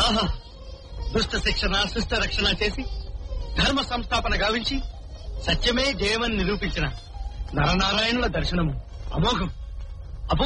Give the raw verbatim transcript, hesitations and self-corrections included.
ఆహా, దుష్ట శిక్షణ శిష్ట రక్షణ చేసి ధర్మ సంస్థాపన గావించి సత్యమే జయమని నిరూపించిన నరనారాయణుల దర్శనము అమోఘం.